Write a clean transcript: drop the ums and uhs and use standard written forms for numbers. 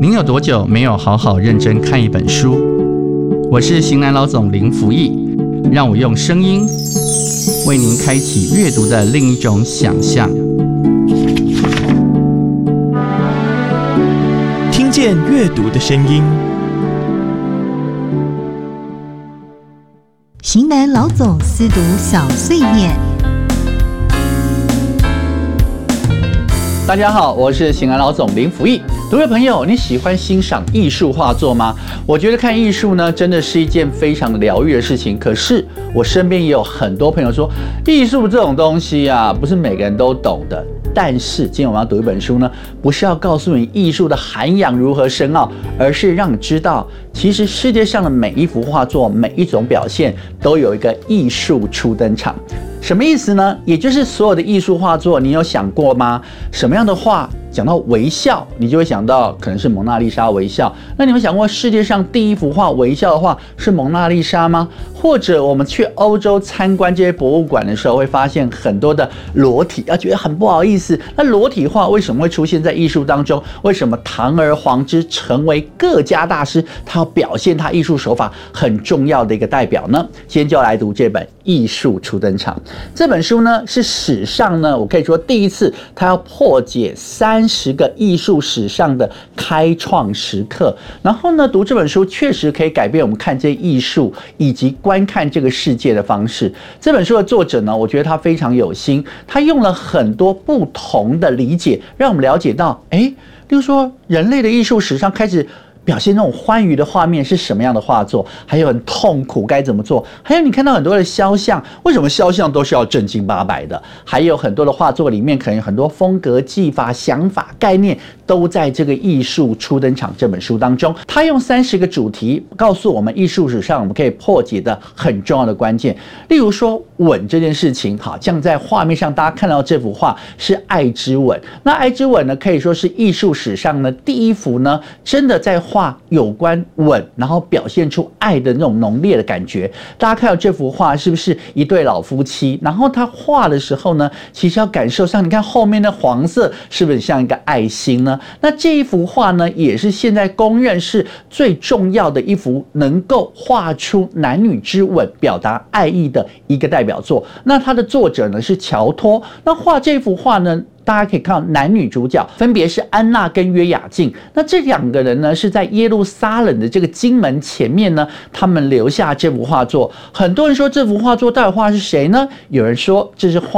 您有多久没有好好认真看一本书？我是型男老总林福义，让我用声音为您开启阅读的另一种想象。 听见阅读的声音。 型男老总思读小碎念。 大家好，我是型男老总林福义。各位朋友，你喜欢欣赏艺术画作吗？我觉得看艺术呢，真的是一件非常疗愈的事情。可是我身边也有很多朋友说，艺术这种东西啊，不是每个人都懂的。但是今天我们要读一本书呢，不是要告诉你艺术的涵养如何深奥，而是让你知道，其实世界上的每一幅画作、每一种表现，都有一个艺术初登场。什么意思呢？也就是所有的艺术画作，你有想过吗？什么样的画讲到微笑，你就会想到可能是蒙娜丽莎微笑。那你们想过世界上第一幅画微笑的画是蒙娜丽莎吗？或者我们去欧洲参观这些博物馆的时候，会发现很多的裸体，觉得很不好意思。那裸体画为什么会出现在艺术当中？为什么堂而皇之成为各家大师他要表现他艺术手法很重要的一个代表呢？今天就要来读这本《艺术初登场》。这本书呢，是史上呢，我可以说第一次，他要破解30个艺术史上的开创时刻。然后呢，读这本书确实可以改变我们看这些艺术以及观看这个世界的方式。这本书的作者呢，我觉得他非常有心，他用了很多不同的理解，让我们了解到，例如说人类的艺术史上开始表现那种欢愉的画面是什么样的画作，还有很痛苦该怎么做，还有你看到很多的肖像，为什么肖像都是要正经八百的，还有很多的画作里面可能有很多风格、技法、想法、概念都在这个艺术初登场这本书当中。他用30个主题告诉我们艺术史上我们可以破解的很重要的关键。例如说吻这件事情，好像在画面上大家看到这幅画是爱之吻，那爱之吻呢，可以说是艺术史上呢第一幅呢真的在画有关吻，然后表现出爱的那种浓烈的感觉。大家看到这幅画是不是一对老夫妻？然后他画的时候呢，其实要感受上，你看后面的黄色是不是像一个爱心呢？那这一幅画呢，也是现在公认是最重要的一幅能够画出男女之吻、表达爱意的一个代表作。那它的作者呢是乔托。那画这幅画呢，大家可以看到男女主角分别是安娜跟约雅敬。那这2个人呢，是在耶路撒冷的这个金门前面呢，他们留下这幅画作。很多人说这幅画作到底画是谁呢？有人说这是画